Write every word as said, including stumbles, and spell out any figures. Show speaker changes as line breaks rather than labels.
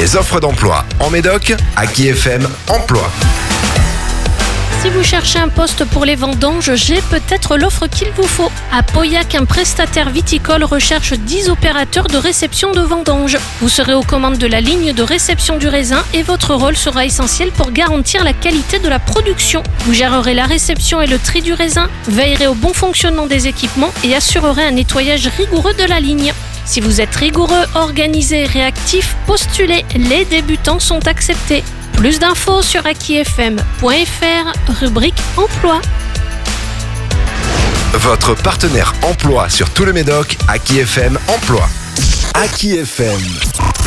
Les offres d'emploi en Médoc, Aki F M Emploi.
Si vous cherchez un poste pour les vendanges, j'ai peut-être l'offre qu'il vous faut. À Pauillac, un prestataire viticole recherche dix opérateurs de réception de vendanges. Vous serez aux commandes de la ligne de réception du raisin et votre rôle sera essentiel pour garantir la qualité de la production. Vous gérerez la réception et le tri du raisin, veillerez au bon fonctionnement des équipements et assurerez un nettoyage rigoureux de la ligne. Si vous êtes rigoureux, organisé et réactif, postulez. Les débutants sont acceptés. Plus d'infos sur aki f m point f r, rubrique emploi.
Votre partenaire emploi sur tout le Médoc, Aki F M Emploi. Aki F M.